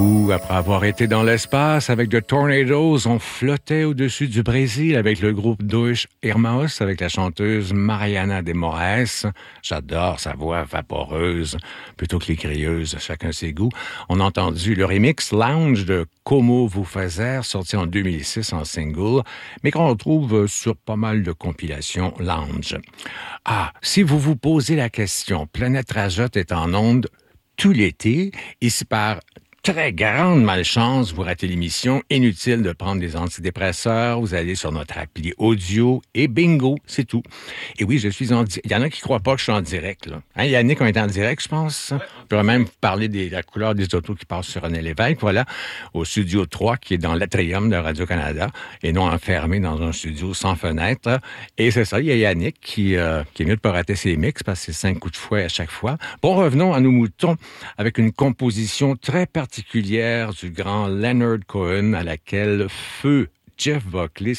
Après avoir été dans l'espace avec The Tornadoes, on flottait au-dessus du Brésil avec le groupe Dois Irmãos avec la chanteuse Mariana de Moraes. J'adore sa voix vaporeuse plutôt que les crieuses, chacun ses goûts. On a entendu le remix Lounge de Como Vous Fazer, sorti en 2006 en single, mais qu'on retrouve sur pas mal de compilations lounge. Ah, si vous vous posez la question, Planète Rajotte est en onde tout l'été, et si par très grande malchance, vous ratez l'émission, inutile de prendre des antidépresseurs, vous allez sur notre appli audio et bingo, c'est tout. Et oui, je suis en direct. Il y en a qui croient pas que je suis en direct, là. Hein, Yannick, on est en direct, je pense. On pourrait même parler de la couleur des autos qui passent sur René Lévesque, voilà, au studio 3, qui est dans l'atrium de Radio-Canada, et non enfermé dans un studio sans fenêtre. Et c'est ça, il y a Yannick qui est mieux de pas rater ses mix, parce que c'est 5 coups de fouet à chaque fois. Bon, revenons à nos moutons, avec une composition très particulière du grand Leonard Cohen, à laquelle feu Jeff Buckley